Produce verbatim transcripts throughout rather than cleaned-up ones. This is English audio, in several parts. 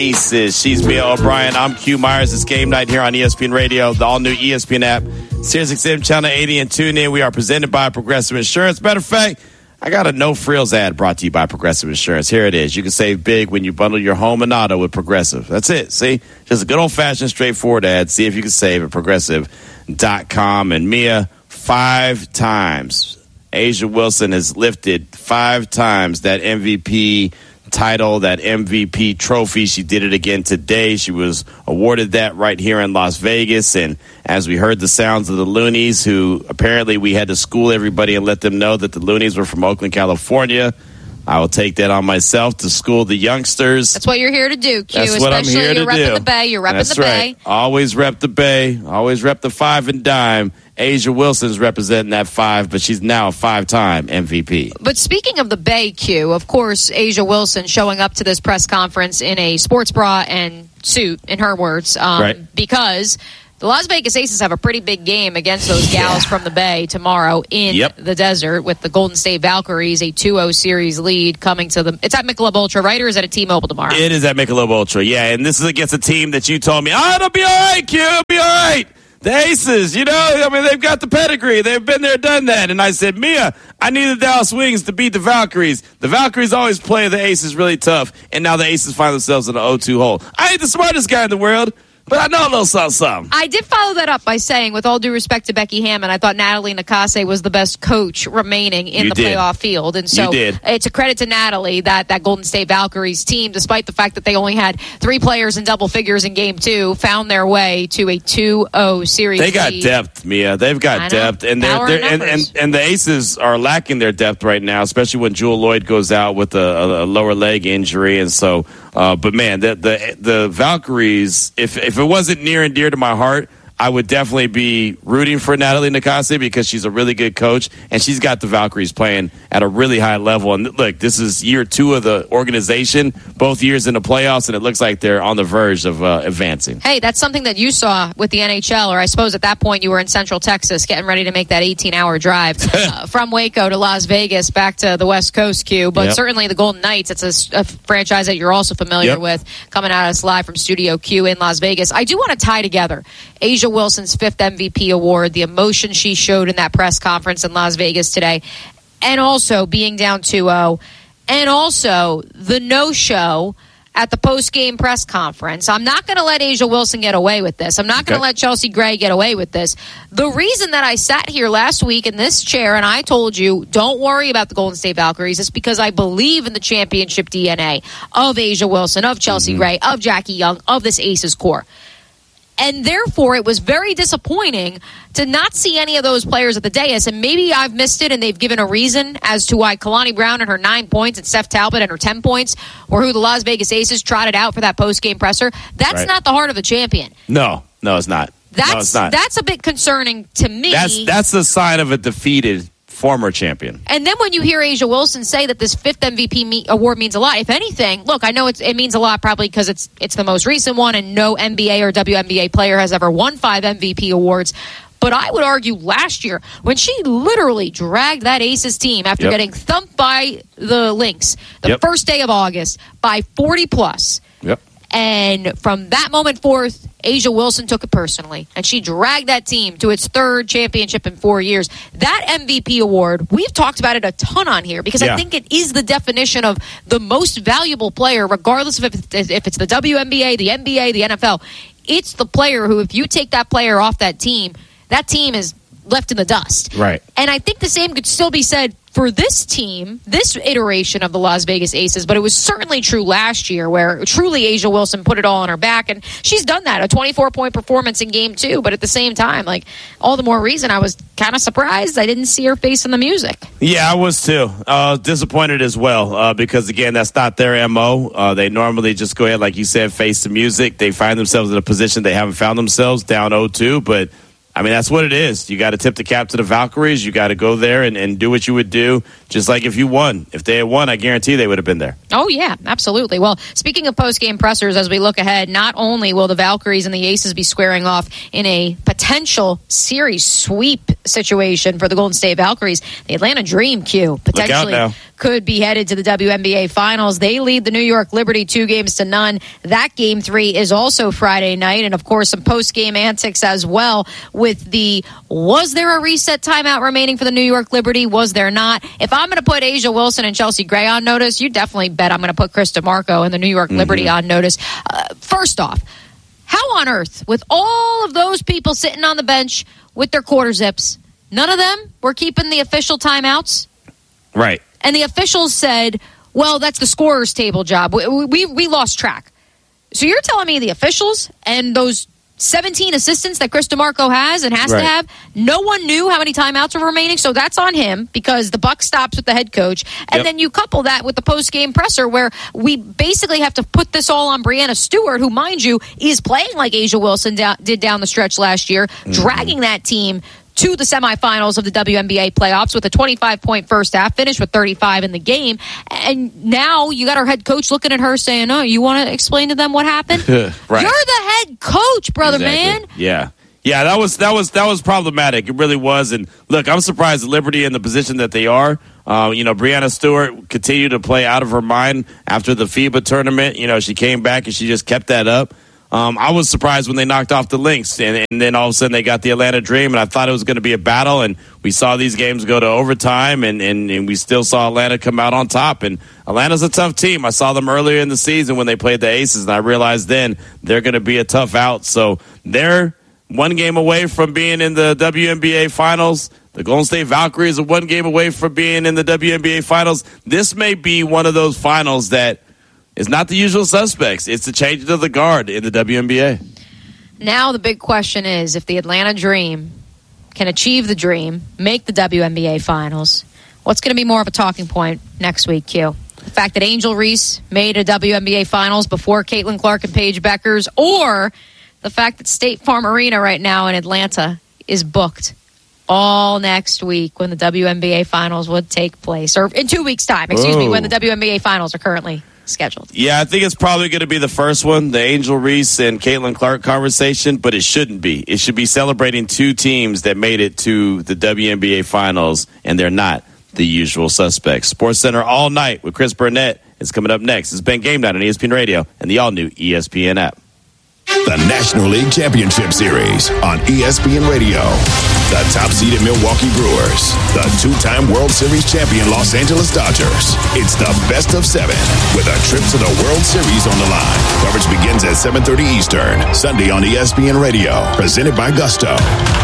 Aces. She's Mia O'Brien. I'm Q Myers. It's game night here on E S P N Radio, the all-new E S P N app, Sirius X M Channel eighty, and tune in. We are presented by Progressive Insurance. Matter of fact, I got a no-frills ad brought to you by Progressive Insurance. Here it is. You can save big when you bundle your home and auto with Progressive. That's it. See? Just a good old-fashioned, straightforward ad. See if you can save at progressive dot com. And Mia, five times, A'ja Wilson has lifted five times that M V P title, that M V P trophy. She did it again today. She was awarded that right here in Las Vegas. And as we heard the sounds of the Loonies, who apparently we had to school everybody and let them know that the Loonies were from Oakland, California. I will take that on myself to school the youngsters. That's what you're here to do, Q. That's what I'm here to you're do. You're repping the Bay. You're repping That's the right. Bay. Always rep the Bay. Always rep the five and dime. A'ja Wilson's representing that five, but she's now a five-time M V P. But speaking of the Bay, Q, of course, A'ja Wilson showing up to this press conference in a sports bra and suit, in her words, um, right. because the Las Vegas Aces have a pretty big game against those gals yeah. from the Bay tomorrow in yep. the desert with the Golden State Valkyries, a two oh series lead coming to them. It's at Michelob Ultra, right, or is it at T-Mobile tomorrow? It is at Michelob Ultra, yeah, and this is against a team that you told me, oh, it'll be all right, Q, it'll be all right. The Aces, you know, I mean, they've got the pedigree. They've been there, done that. And I said, Mia, I need the Dallas Wings to beat the Valkyries. The Valkyries always play the Aces really tough, and now the Aces find themselves in an oh two hole. I ain't the smartest guy in the world, but I know a little something, something. I did follow that up by saying, with all due respect to Becky Hammon, I thought Natalie Nakase was the best coach remaining in you the did. playoff field. And so you did. It's a credit to Natalie that that Golden State Valkyries team, despite the fact that they only had three players in double figures in game two, found their way to a two oh series They got lead. depth, Mia. They've got depth. And, they're, they're, and, and, and the Aces are lacking their depth right now, especially when Jewel Lloyd goes out with a, a, a lower leg injury. And so, uh, but man, the, the, the Valkyries, if, if it wasn't near and dear to my heart, I would definitely be rooting for Natalie Nakase because she's a really good coach, and she's got the Valkyries playing at a really high level. And look, this is year two of the organization, both years in the playoffs, and it looks like they're on the verge of uh, advancing. Hey, that's something that you saw with the N H L, or I suppose at that point you were in Central Texas getting ready to make that eighteen-hour drive uh, from Waco to Las Vegas back to the West Coast, Q. But yep. certainly the Golden Knights, it's a, a franchise that you're also familiar yep. with, coming at us live from Studio Q in Las Vegas. I do want to tie together A'ja Wilson's fifth M V P award, the emotion she showed in that press conference in Las Vegas today, and also being down two oh, and also the no-show at the post-game press conference. I'm not going to let A'ja Wilson get away with this. I'm not going to okay. let Chelsea Gray get away with this. The reason that I sat here last week in this chair and I told you, don't worry about the Golden State Valkyries, is because I believe in the championship D N A of A'ja Wilson, of Chelsea mm-hmm. Gray, of Jackie Young, of this Aces core. And therefore, it was very disappointing to not see any of those players at the dais. And maybe I've missed it, and they've given a reason as to why Kalani Brown and her nine points and Steph Talbot and her ten points were who the Las Vegas Aces trotted out for that post-game presser. That's right. not the heart of the champion. No, no, it's not. That's, no, it's not. That's a bit concerning to me. That's, that's the sign of a defeated former champion. And then when you hear A'ja Wilson say that this fifth M V P me- award means a lot, if anything, look, I know it's, it means a lot probably because it's it's the most recent one and no N B A or W N B A player has ever won five M V P awards. But I would argue last year, when she literally dragged that Aces team after yep. getting thumped by the Lynx the yep. first day of August by forty plus. Yep. And from that moment forth, A'ja Wilson took it personally, and she dragged that team to its third championship in four years. That M V P award, we've talked about it a ton on here because yeah. I think it is the definition of the most valuable player, regardless of if it's, if it's the W N B A, the N B A, the N F L. It's the player who, if you take that player off that team, that team is left in the dust. Right. And I think the same could still be said for this team, this iteration of the Las Vegas Aces, but it was certainly true last year where truly A'ja Wilson put it all on her back, and she's done that, a twenty-four point performance in game two, but at the same time, like, all the more reason I was kind of surprised I didn't see her face in the music. Yeah, I was too. Uh, disappointed as well uh, because, again, that's not their M O. Uh, they normally just go ahead, like you said, face the music. They find themselves in a position they haven't found themselves, down oh two, but I mean, that's what it is. You got to tip the cap to the Valkyries. You got to go there and, and do what you would do, just like if you won. If they had won, I guarantee they would have been there. Oh, yeah, absolutely. Well, speaking of post-game pressers, as we look ahead, not only will the Valkyries and the Aces be squaring off in a potential series sweep situation for the Golden State Valkyries, the Atlanta Dream, Q, potentially could be headed to the W N B A Finals. They lead the New York Liberty two games to none. That game three is also Friday night. And, of course, some post-game antics as well with the, was there a reset timeout remaining for the New York Liberty? Was there not? If I'm going to put A'ja Wilson and Chelsea Gray on notice, you definitely bet I'm going to put Chris DeMarco and the New York mm-hmm. Liberty on notice. Uh, first off, how on earth, with all of those people sitting on the bench with their quarter zips, none of them were keeping the official timeouts? Right. And the officials said, well, that's the scorer's table job. We, we, we lost track. So you're telling me the officials and those seventeen assistants that Chris DeMarco has and has right. to have, no one knew how many timeouts were remaining? So that's on him because the buck stops with the head coach. And yep. then you couple that with the post-game presser where we basically have to put this all on Breanna Stewart, who, mind you, is playing like A'ja Wilson da- did down the stretch last year, mm-hmm. dragging that team to the semifinals of the W N B A playoffs with a twenty-five point first half, finished with thirty-five in the game. And now you got our head coach looking at her saying, oh, you want to explain to them what happened? Right. You're the head coach, brother, exactly. man. Yeah. Yeah, that was that was that was problematic. It really was. And look, I'm surprised Liberty in the position that they are. Uh, you know, Breanna Stewart continued to play out of her mind after the FIBA tournament. You know, she came back and she just kept that up. Um, I was surprised when they knocked off the Lynx, and, and then all of a sudden they got the Atlanta Dream, and I thought it was going to be a battle, and we saw these games go to overtime, and, and, and we still saw Atlanta come out on top. And Atlanta's a tough team. I saw them earlier in the season when they played the Aces, and I realized then they're going to be a tough out. So they're one game away from being in the W N B A Finals. The Golden State Valkyries are one game away from being in the W N B A Finals. This may be one of those finals that is not the usual suspects. It's the change of the guard in the W N B A. Now the big question is, if the Atlanta Dream can achieve the dream, make the W N B A Finals, what's going to be more of a talking point next week, Q? The fact that Angel Reese made a W N B A Finals before Caitlin Clark and Paige Beckers, or the fact that State Farm Arena right now in Atlanta is booked all next week when the W N B A Finals would take place, or in two weeks' time, excuse Whoa. me, when the W N B A Finals are currently scheduled. Yeah, I think it's probably going to be the first one, the Angel Reese and Caitlin Clark conversation, but it shouldn't be. It should be celebrating two teams that made it to the W N B A Finals, and they're not the usual suspects. Sports Center all night with Chris Burnett is coming up next. It's been Game Night on E S P N Radio and the all-new E S P N app. The National League Championship Series on E S P N Radio. The top-seeded Milwaukee Brewers. The two-time World Series champion Los Angeles Dodgers. It's the best of seven with a trip to the World Series on the line. Coverage begins at seven thirty Eastern, Sunday on E S P N Radio. Presented by Gusto.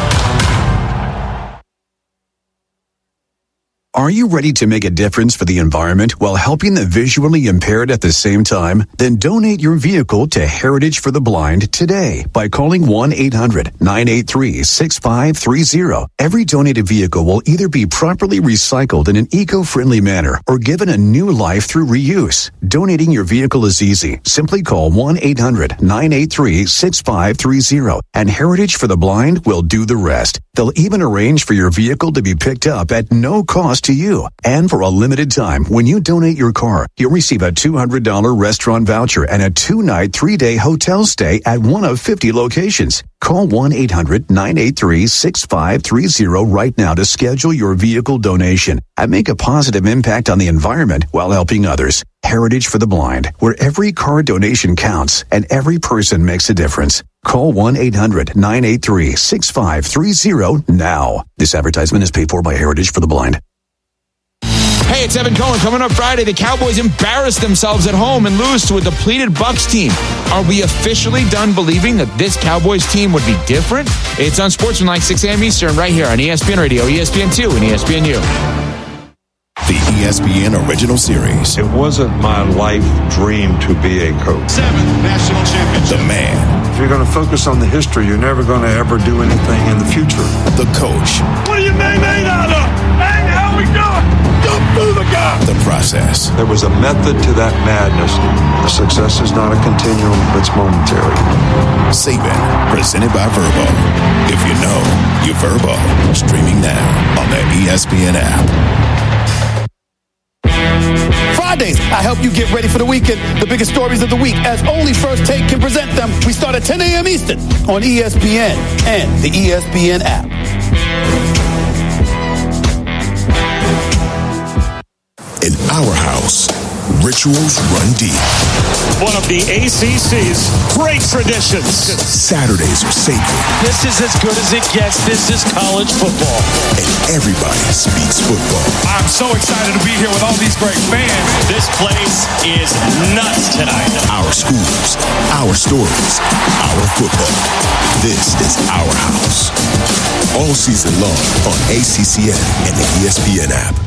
Are you ready to make a difference for the environment while helping the visually impaired at the same time? Then donate your vehicle to Heritage for the Blind today by calling one eight hundred nine eight three six five three zero. Every donated vehicle will either be properly recycled in an eco-friendly manner or given a new life through reuse. Donating your vehicle is easy. Simply call one eight hundred nine eight three six five three zero and Heritage for the Blind will do the rest. They'll even arrange for your vehicle to be picked up at no cost to you. And for a limited time, when you donate your car, you'll receive a two hundred dollars restaurant voucher and a two-night, three-day hotel stay at one of fifty locations. Call one eight hundred nine eight three six five three zero right now to schedule your vehicle donation and make a positive impact on the environment while helping others. Heritage for the Blind, where every car donation counts and every person makes a difference. Call one eight hundred nine eight three six five three zero now. This advertisement is paid for by Heritage for the Blind. Hey, it's Evan Cohen. Coming up Friday, the Cowboys embarrass themselves at home and lose to a depleted Bucs team. Are we officially done believing that this Cowboys team would be different? It's on Sportsmanlike, six a.m. Eastern, right here on E S P N Radio, E S P N two, and E S P N U. The E S P N original series. It wasn't my life dream to be a coach. Seventh national championship. The man. If you're going to focus on the history, you're never going to ever do anything in the future. The coach. What are you made out of? Hey, how we doing? Jump through the gap. The process. There was a method to that madness. Success is not a continuum, it's momentary. Saban, presented by Verbo. If you know, you Verbo. Streaming now on the E S P N app. Fridays, I help you get ready for the weekend. The biggest stories of the week, as only First Take can present them. We start at ten a.m. Eastern on E S P N and the E S P N app. An Rituals run deep. One of the A C C's great traditions. Saturdays are sacred. This is as good as it gets. This is college football. And everybody speaks football. I'm so excited to be here with all these great fans. This place is nuts tonight. Our schools, our stories, our football. This is our house. All season long on A C C N and the E S P N app.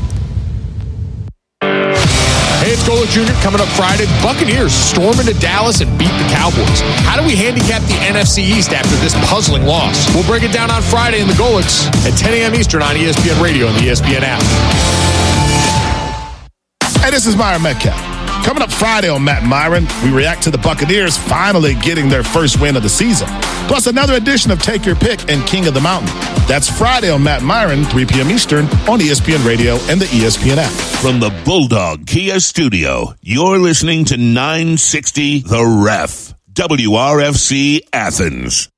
Hey, it's Golic Junior coming up Friday. Buccaneers storm into Dallas and beat the Cowboys. How do we handicap the N F C East after this puzzling loss? We'll break it down on Friday in the Golics at ten a.m. Eastern on E S P N Radio and the E S P N app. Hey, this is Myron Metcalf. Coming up Friday on Matt and Myron, we react to the Buccaneers finally getting their first win of the season. Plus another edition of Take Your Pick and King of the Mountain. That's Friday on Matt and Myron, three p.m. Eastern on E S P N Radio and the E S P N app. From the Bulldog Kia Studio, you're listening to nine sixty The Ref, W R F C Athens.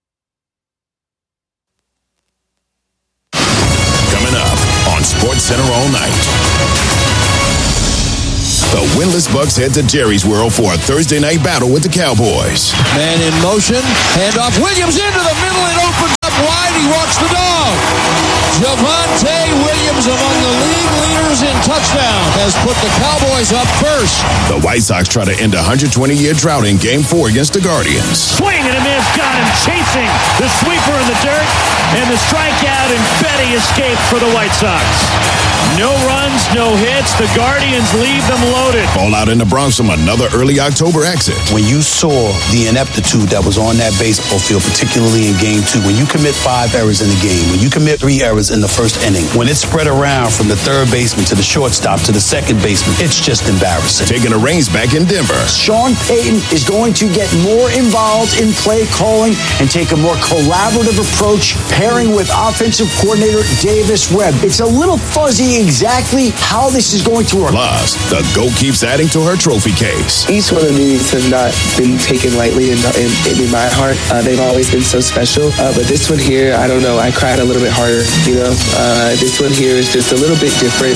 Coming up on SportsCenter all night. The winless Bucs head to Jerry's World for a Thursday night battle with the Cowboys. Man in motion, handoff. Williams into the middle and opens up wide. He walks the dog. Javonte Williams, among the league leaders in touchdown, has put the Cowboys up first. The White Sox try to end a one hundred twenty-year drought in Game four against the Guardians. Swing and a miss, got him chasing the sweeper in the dirt, and the strikeout, and Betty escaped for the White Sox. No runs, no hits. The Guardians leave them loaded. All out in the Bronx from another early October exit. When you saw the ineptitude that was on that baseball field, particularly in game two, when you commit five errors in the game, when you commit three errors in the first inning, when it's spread around from the third baseman to the shortstop to the second baseman, it's just embarrassing. Taking the reins back in Denver. Sean Payton is going to get more involved in play calling and take a more collaborative approach, pairing with offensive coordinator Davis Webb. It's a little fuzzy exactly how this is going to work. Plus, the GOAT keeps adding to her trophy case. Each one of these have not been taken lightly in, in, in my heart. Uh, they've always been so special. Uh, but this one here, I don't know, I cried a little bit harder, you know. Uh, this one here is just a little bit different.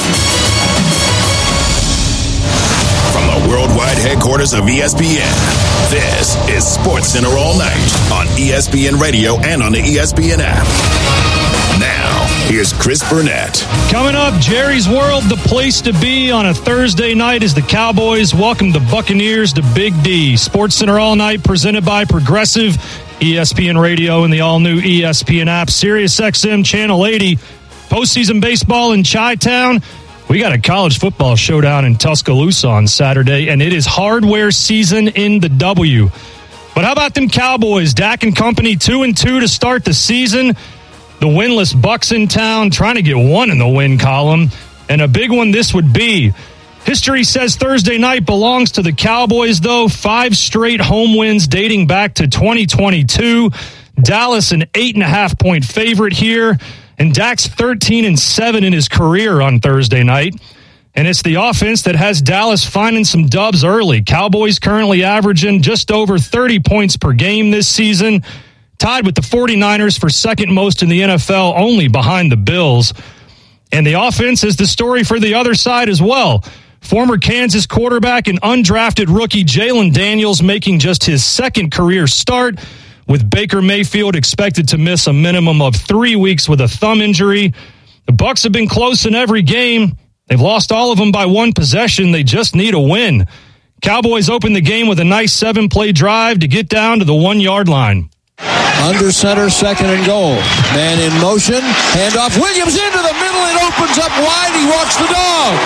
From the worldwide headquarters of E S P N, this is SportsCenter all night on E S P N Radio and on the E S P N app. Now, here's Chris Burnett. Coming up, Jerry's World, the place to be on a Thursday night is the Cowboys welcome the Buccaneers to Big D. SportsCenter all night, presented by Progressive, E S P N Radio, and the all-new E S P N app. SiriusXM Channel eighty. Postseason baseball in Chi-Town. We got a college football showdown in Tuscaloosa on Saturday, and it is hardware season in the W. But how about them Cowboys? Dak and company two and two to start the season. The winless Bucs in town trying to get one in the win column. And a big one this would be. History says Thursday night belongs to the Cowboys, though. Five straight home wins dating back to twenty twenty-two. Dallas an eight and a half point favorite here. And Dak's thirteen and seven in his career on Thursday night. And it's the offense that has Dallas finding some dubs early. Cowboys currently averaging just over thirty points per game this season. Tied with the 49ers for second most in the N F L, only behind the Bills. And the offense is the story for the other side as well. Former Kansas quarterback and undrafted rookie Jalen Daniels making just his second career start, with Baker Mayfield expected to miss a minimum of three weeks with a thumb injury. The Bucs have been close in every game. They've lost all of them by one possession. They just need a win. Cowboys open the game with a nice seven-play drive to get down to the one-yard line. Under center, second and goal. Man in motion. Handoff. Williams into the middle. It opens up wide. He walks the dog.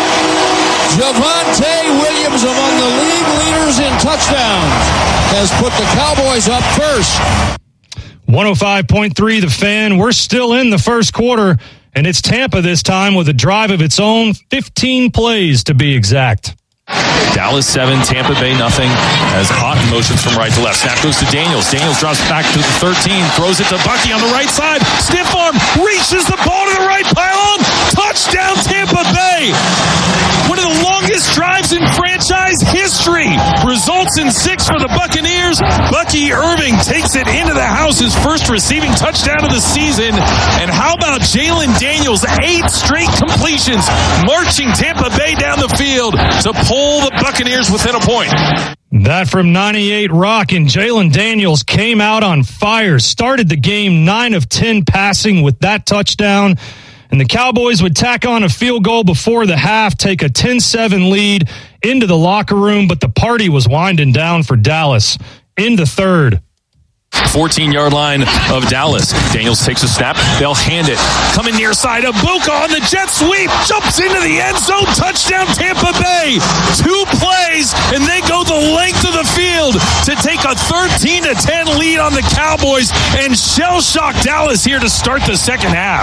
Javonte Williams, among the league leaders in touchdowns, has put the Cowboys up first. one oh five point three The Fan. We're still in the first quarter, and it's Tampa this time with a drive of its own, fifteen plays to be exact. Dallas seven, Tampa Bay nothing, as Hawk motions from right to left. Snap goes to Daniels. Daniels drops back to the thirteen, throws it to Bucky on the right side. Stiff arm, reaches the ball to the right pylon. Touchdown Tampa Bay. One of the longest drives in franchise history. Results in six for the Buccaneers. Bucky Irving takes it into the house allows his first receiving touchdown of the season. And how about Jalen Daniels? Eight straight completions, marching Tampa Bay down the field to pull the Buccaneers within a point. That from ninety-eight Rock, and Jalen Daniels came out on fire, started the game nine of ten passing with that touchdown, and the Cowboys would tack on a field goal before the half, take a ten seven lead into the locker room, but the party was winding down for Dallas in the third. fourteen-yard line of Dallas. Daniels takes a snap. They'll hand it. Coming near side, Ibuka on the jet sweep. Jumps into the end zone. Touchdown, Tampa Bay. Two plays, and they go the length of the field to take a thirteen to ten lead on the Cowboys and shell-shock Dallas here to start the second half.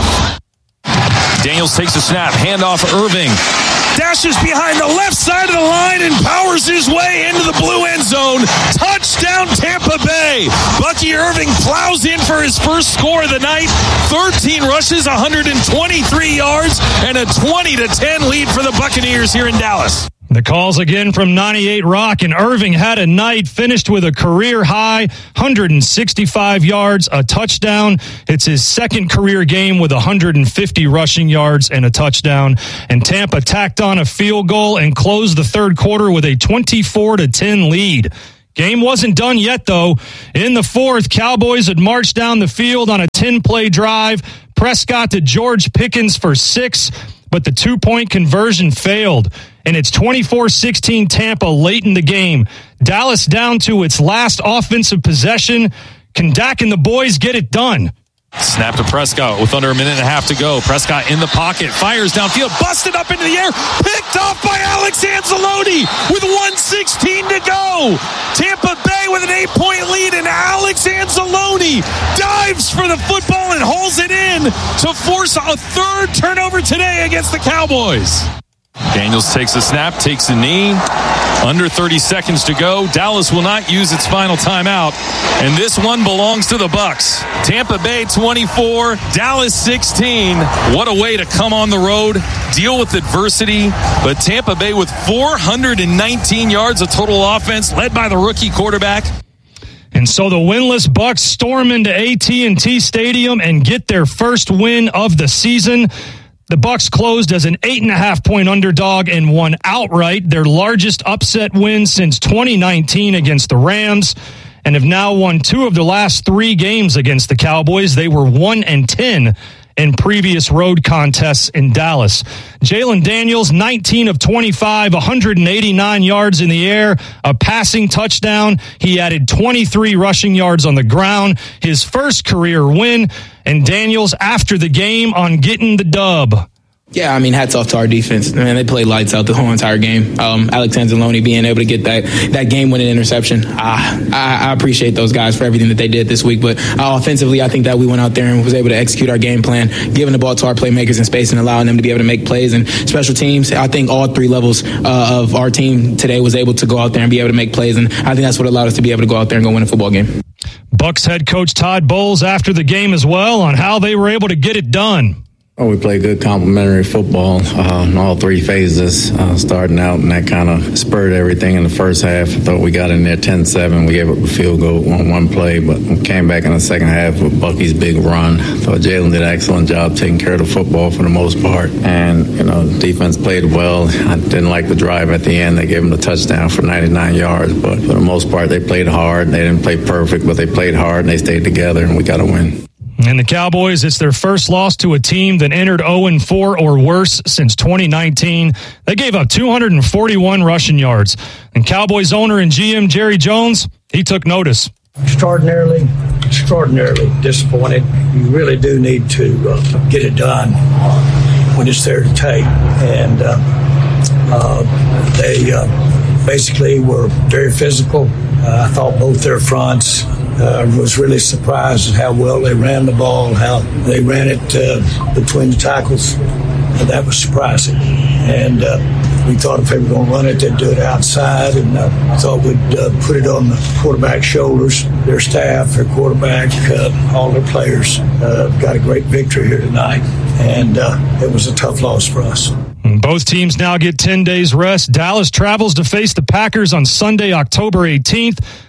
Daniels takes a snap. Handoff Irving. Dashes behind the left side of the line and powers his way into the blue end zone. Touchdown, Tampa Bay. Bucky Irving plows in for his first score of the night. thirteen rushes, one hundred twenty-three yards, and a twenty to ten lead for the Buccaneers here in Dallas. The calls again from ninety-eight Rock, and Irving had a night, finished with a career high, one hundred sixty-five yards, a touchdown. It's his second career game with one hundred fifty rushing yards and a touchdown. And Tampa tacked on a field goal and closed the third quarter with a twenty-four to ten lead. Game wasn't done yet, though. In the fourth, Cowboys had marched down the field on a ten-play drive. Prescott to George Pickens for six, but the two-point conversion failed. And it's twenty-four sixteen Tampa late in the game. Dallas down to its last offensive possession. Can Dak and the boys get it done? Snap to Prescott with under a minute and a half to go. Prescott in the pocket, fires downfield, busted up into the air, picked off by Alex Anzalone with one sixteen to go. Tampa Bay with an eight-point lead, and Alex Anzalone dives for the football and hauls it in to force a third turnover today against the Cowboys. Daniels takes a snap, takes a knee. Under thirty seconds to go. Dallas will not use its final timeout, and this one belongs to the Bucs. Tampa Bay twenty-four, Dallas sixteen. What a way to come on the road, deal with adversity. But Tampa Bay with four hundred nineteen yards of total offense, led by the rookie quarterback. And so the winless Bucs storm into A T and T Stadium and get their first win of the season. The Bucs closed as an eight and a half point underdog and won outright, their largest upset win since twenty nineteen against the Rams, and have now won two of the last three games against the Cowboys. They were one and ten in previous road contests in Dallas. Jalen Daniels, nineteen of twenty-five, one hundred eighty-nine yards in the air, a passing touchdown. He added twenty-three rushing yards on the ground, his first career win. And Daniels, after the game, on getting the dub. Yeah, I mean, hats off to our defense. Man, they played lights out the whole entire game. Um, Alex Anzalone being able to get that that game-winning interception. Ah, I, I appreciate those guys for everything that they did this week. But uh, offensively, I think that we went out there and was able to execute our game plan, giving the ball to our playmakers in space and allowing them to be able to make plays. And special teams, I think all three levels uh, of our team today was able to go out there and be able to make plays. And I think that's what allowed us to be able to go out there and go win a football game. Bucs head coach Todd Bowles after the game as well on how they were able to get it done. Oh, we played good complementary football uh, in all three phases, uh, starting out, and that kind of spurred everything in the first half. I thought we got in there ten seven. We gave up a field goal on one play, but we came back in the second half with Bucky's big run. I thought Jalen did an excellent job taking care of the football for the most part, and, you know, defense played well. I didn't like the drive at the end. They gave them the touchdown for ninety-nine yards, but for the most part, they played hard. They didn't play perfect, but they played hard, and they stayed together, and we got a win. And the Cowboys, it's their first loss to a team that entered oh and four or worse since twenty nineteen. They gave up two hundred forty-one rushing yards. And Cowboys owner and G M Jerry Jones, he took notice. Extraordinarily, extraordinarily disappointed. You really do need to uh, get it done when it's there to take. And uh, uh, they uh, basically were very physical. Uh, I thought both their fronts. I uh, was really surprised at how well they ran the ball, how they ran it uh, between the tackles. Uh, that was surprising. And uh, we thought if they were going to run it, they'd do it outside. And uh, I thought we'd uh, put it on the quarterback's shoulders. Their staff, their quarterback, uh, all their players uh, got a great victory here tonight. And uh, it was a tough loss for us. Both teams now get ten days rest. Dallas travels to face the Packers on Sunday, October eighteenth.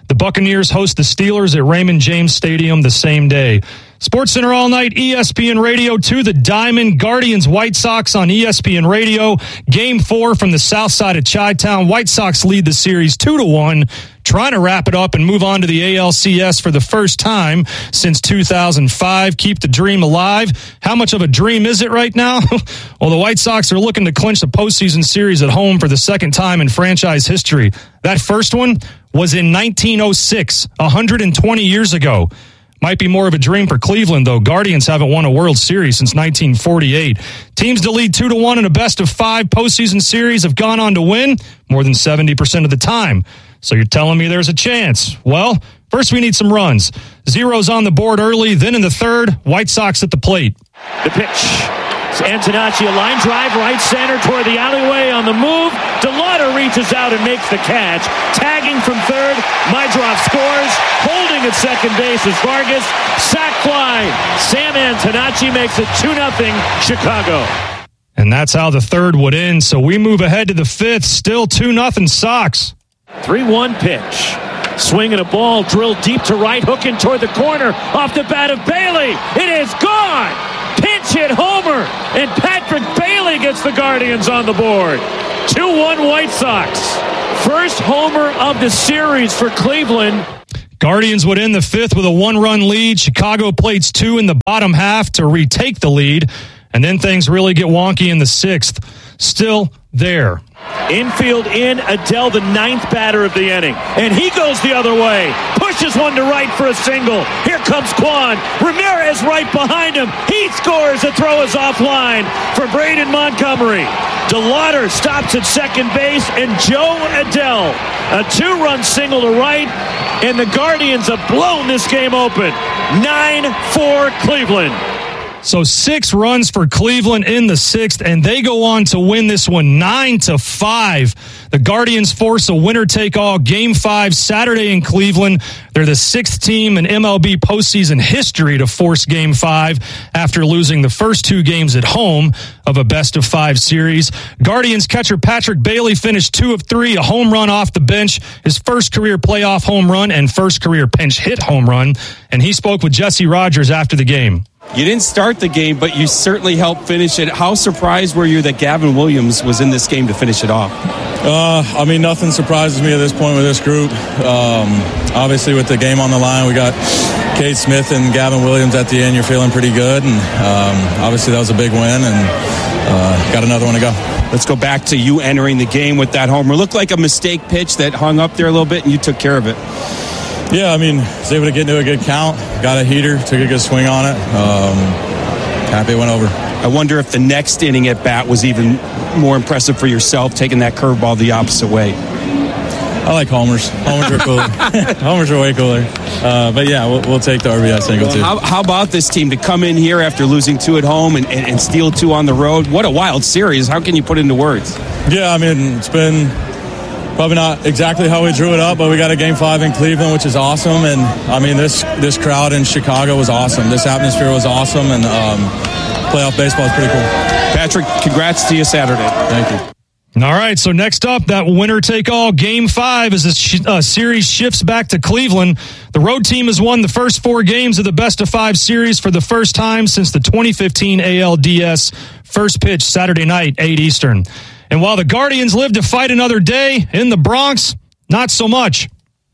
The Buccaneers host the Steelers at Raymond James Stadium the same day. SportsCenter all night, E S P N Radio to the Diamond. Guardians White Sox on E S P N Radio. Game four from the south side of Chi-Town. White Sox lead the series two to one. Trying to wrap it up and move on to the A L C S for the first time since two thousand five. Keep the dream alive. How much of a dream is it right now? Well, the White Sox are looking to clinch the postseason series at home for the second time in franchise history. That first one was in nineteen oh six, one hundred twenty years ago. Might be more of a dream for Cleveland, though. Guardians haven't won a World Series since nineteen forty-eight. Teams to lead two to one in a best of five postseason series have gone on to win more than seventy percent of the time. So you're telling me there's a chance? Well, first we need some runs. Zeros on the board early, then in the third, White Sox at the plate. The pitch. Antonacci, a line drive right center toward the alleyway on the move. DeLauder reaches out and makes the catch. Tagging from third, Majdrov scores. Holding at second base is Vargas. Sac fly. Sam Antonacci makes it two nothing Chicago. And that's how the third would end. So we move ahead to the fifth. Still two nothing Sox. three one pitch. Swinging a ball drilled deep to right, hooking toward the corner. Off the bat of Bailey. It is gone. Pinch hit homer, and Patrick Bailey gets the Guardians on the board. two one White Sox. First homer of the series for Cleveland. Guardians would end the fifth with a one-run lead. Chicago plates two in the bottom half to retake the lead, and then things really get wonky in the sixth. Still there. Infield in, Adele, the ninth batter of the inning. And he goes the other way. Pushes one to right for a single. Here comes Kwan. Ramirez right behind him. He scores. The throw is offline for Braden Montgomery. DeLauder stops at second base, and Joe Adele, a two-run single to right, and the Guardians have blown this game open. nine four Cleveland. So six runs for Cleveland in the sixth, and they go on to win this one nine to five. The Guardians force a winner-take-all Game five Saturday in Cleveland. They're the sixth team in M L B postseason history to force Game five after losing the first two games at home of a best-of-five series. Guardians catcher Patrick Bailey finished two of three, a home run off the bench, his first career playoff home run and first career pinch hit home run, and he spoke with Jesse Rogers after the game. You didn't start the game, but you certainly helped finish it. How surprised were you that Gavin Williams was in this game to finish it off? Uh, I mean, nothing surprises me at this point with this group. Um, obviously, with the game on the line, we got Cade Smith and Gavin Williams at the end. You're feeling pretty good, and um, obviously that was a big win, and uh, got another one to go. Let's go back to you entering the game with that homer. Looked like a mistake pitch that hung up there a little bit, and you took care of it. Yeah, I mean, was able to get into a good count, got a heater, took a good swing on it. Um, happy it went over. I wonder if the next inning at bat was even more impressive for yourself, taking that curveball the opposite way. I like homers. Homers are cooler. Homers are way cooler. Uh, but yeah, we'll, we'll take the R B I single, well, too. How, how about this team to come in here after losing two at home and, and, and steal two on the road? What a wild series. How can you put it into words? Yeah, I mean, it's been probably not exactly how we drew it up, but we got a game five in Cleveland, which is awesome. And I mean, this this crowd in Chicago was awesome. This atmosphere was awesome, and um, playoff baseball is pretty cool. Patrick, congrats to you Saturday. Thank you. All right, so next up, that winner-take-all Game five as the sh- uh, series shifts back to Cleveland. The road team has won the first four games of the best-of-five series for the first time since the twenty fifteen A L D S. First pitch Saturday night, eight Eastern. And while the Guardians live to fight another day in the Bronx, not so much.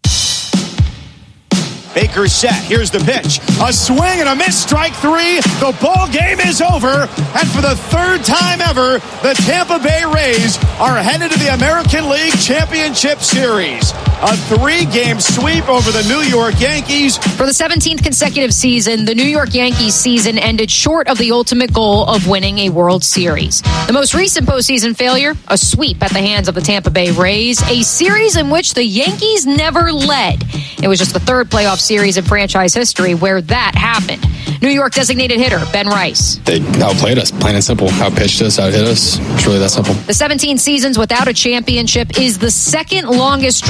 Baker set. Here's the pitch. A swing and a miss. Strike three. The ball game is over. And for the third time ever, the Tampa Bay Rays are headed to the American League Championship Series. A three-game sweep over the New York Yankees. For the seventeenth consecutive season, the New York Yankees season ended short of the ultimate goal of winning a World Series. The most recent postseason failure, a sweep at the hands of the Tampa Bay Rays, a series in which the Yankees never led. It was just the third playoff series in franchise history where that happened. New York designated hitter Ben Rice. They outplayed us, plain and simple. Outpitched us, outhit us. It's really that simple. The seventeen seasons without a championship is the second longest drought in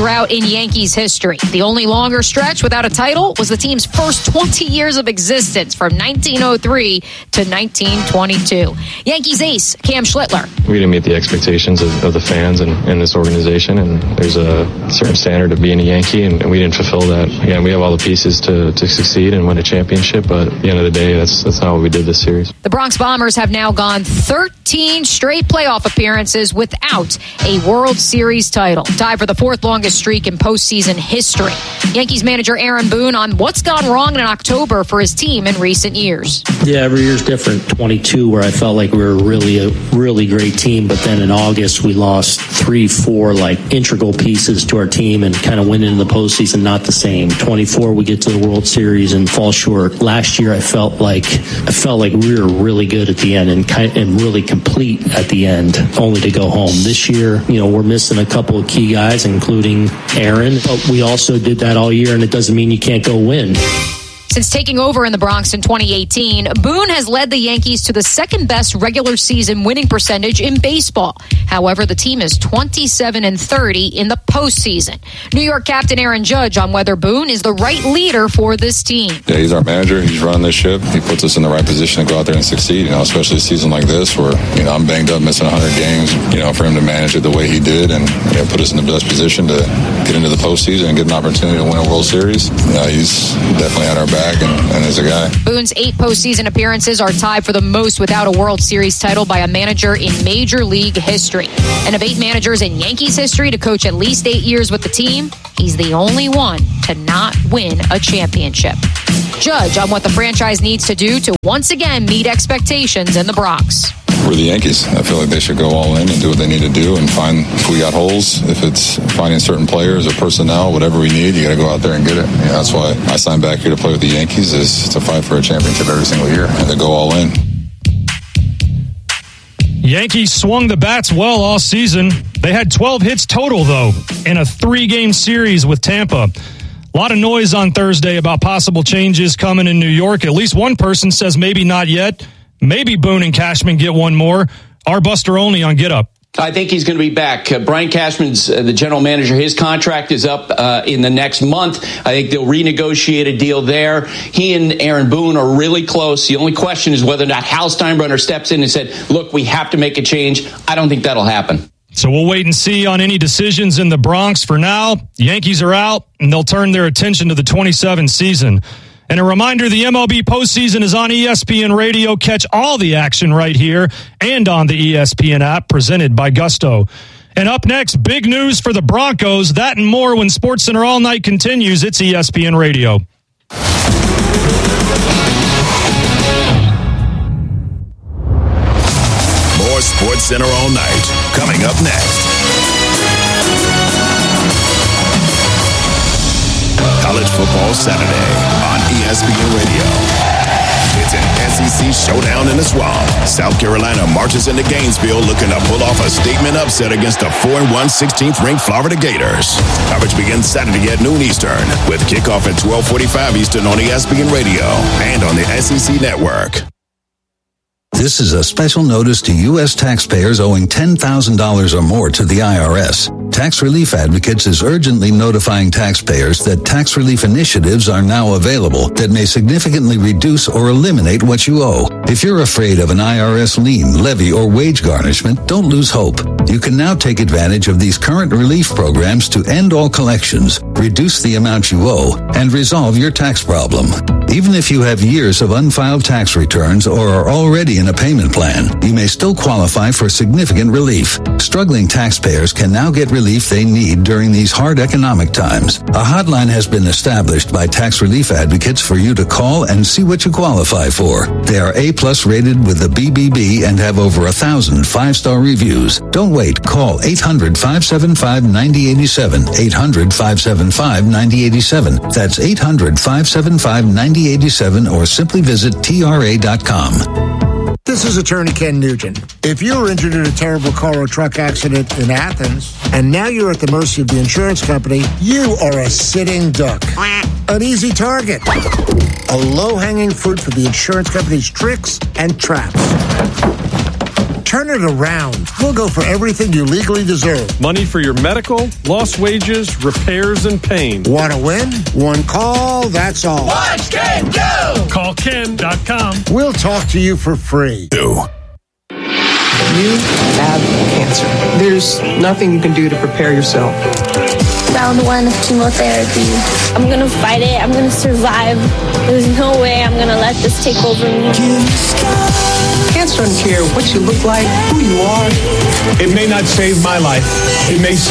in Yankees history. The only longer stretch without a title was the team's first twenty years of existence from nineteen oh three to nineteen twenty-two. Yankees ace Cam Schlittler. We didn't meet the expectations of, of the fans and, and this organization, and there's a certain standard of being a Yankee, and, and we didn't fulfill that. Again, we have all the pieces to, to succeed and win a championship, but at the end of the day, that's, that's not what we did this series. The Bronx Bombers have now gone thirteen straight playoff appearances without a World Series title, tied for the fourth longest streak in postseason history. Yankees manager Aaron Boone on what's gone wrong in October for his team in recent years. Yeah, every year's different. twenty-two, where I felt like we were really a really great team, but then in August we lost three, four like integral pieces to our team and kind of went into the postseason not the same. twenty-four, we get to the World Series and fall short. Last year, I felt like I felt like we were really good at the end and kind and really complete at the end, only to go home. This year, you know, we're missing a couple of key guys, including Aaron, but we also did that all year, and it doesn't mean you can't go win. Since taking over in the Bronx in twenty eighteen, Boone has led the Yankees to the second best regular season winning percentage in baseball. However, the team is twenty-seven and thirty in the postseason. New York captain Aaron Judge on whether Boone is the right leader for this team. Yeah, he's our manager. He's running this ship. He puts us in the right position to go out there and succeed, you know, especially a season like this where, you know, I'm banged up, missing one hundred games, you know, for him to manage it the way he did and, you know, put us in the best position to get into the postseason and get an opportunity to win a World Series. You know, he's definitely had our back and, and is a guy. Boone's eight postseason appearances are tied for the most without a World Series title by a manager in Major League history. And of eight managers in Yankees history to coach at least eight years with the team, he's the only one to not win a championship. Judge on what the franchise needs to do to once again meet expectations in the Bronx. We're the Yankees. I feel like they should go all in and do what they need to do and find if we got holes, if it's finding certain players or personnel, whatever we need, you got to go out there and get it. Yeah, that's why I signed back here to play with the Yankees, is to fight for a championship every single year and to go all in. Yankees swung the bats well all season. They had twelve hits total, though, in a three-game series with Tampa. A lot of noise on Thursday about possible changes coming in New York. At least one person says maybe not yet. Maybe Boone and Cashman get one more. Our Buster Olney on Get Up. I think he's going to be back. Uh, Brian Cashman's uh, the general manager. His contract is up uh, in the next month. I think they'll renegotiate a deal there. He and Aaron Boone are really close. The only question is whether or not Hal Steinbrenner steps in and said, look, we have to make a change. I don't think that'll happen. So we'll wait and see on any decisions in the Bronx. For now, the Yankees are out, and they'll turn their attention to the twenty-seven season. And a reminder, the M L B postseason is on E S P N Radio. Catch all the action right here and on the E S P N app, presented by Gusto. And up next, big news for the Broncos. That and more when SportsCenter All Night continues. It's E S P N Radio. More SportsCenter All Night coming up next. College Football Saturday on E S P N Radio. It's an S E C showdown in the swamp. South Carolina marches into Gainesville looking to pull off a statement upset against the four and one sixteenth ranked Florida Gators. Coverage begins Saturday at noon Eastern with kickoff at twelve forty-five Eastern on E S P N Radio and on the S E C Network. This is a special notice to U S taxpayers owing ten thousand dollars or more to the I R S. Tax Relief Advocates is urgently notifying taxpayers that tax relief initiatives are now available that may significantly reduce or eliminate what you owe. If you're afraid of an I R S lien, levy, or wage garnishment, don't lose hope. You can now take advantage of these current relief programs to end all collections, reduce the amount you owe, and resolve your tax problem. Even if you have years of unfiled tax returns or are already in a payment plan, you may still qualify for significant relief. Struggling taxpayers can now get relief they need during these hard economic times. A hotline has been established by Tax Relief Advocates for you to call and see what you qualify for. They are A-plus rated with the B B B and have over a thousand five-star reviews. Don't wait. Call eight hundred, five seven five, nine zero eight seven. eight hundred, five seven five, nine zero eight seven. That's eight hundred, five seven five, nine zero eight seven or simply visit T R A dot com. This is Attorney Ken Nugent. If you were injured in a terrible car or truck accident in Athens, and now you're at the mercy of the insurance company, you are a sitting duck. An easy target. A low-hanging fruit for the insurance company's tricks and traps. Turn it around. We'll go for everything you legally deserve. Money for your medical, lost wages, repairs, and pain. Want to win? One call, that's all. Watch Ken go! Call Ken dot com. We'll talk to you for free. You have cancer. There's nothing you can do to prepare yourself. Round one of chemotherapy. I'm gonna fight it. I'm gonna survive. There's no way I'm gonna let this take over me. Cancer doesn't care what you look like, who you are. It may not save my life. It may save